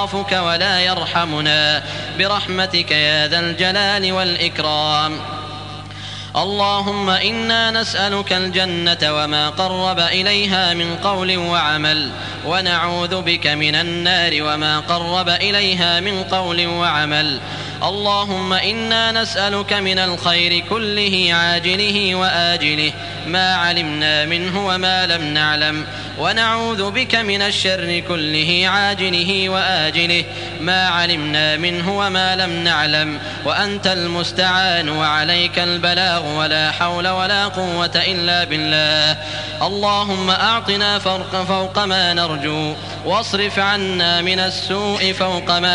يخافك ولا يرحمنا برحمتك يا ذا الجلال والإكرام. اللهم إنا نسألك الجنة وما قرب إليها من قول وعمل، ونعوذ بك من النار وما قرب إليها من قول وعمل. اللهم إنا نسألك من الخير كله عاجله وآجله ما علمنا منه وما لم نعلم، ونعوذ بك من الشر كله عاجله وآجله ما علمنا منه وما لم نعلم، وأنت المستعان وعليك البلاغ ولا حول ولا قوة إلا بالله. اللهم أعطنا فوق ما نرجو، واصرف عنا من السوء فوق ما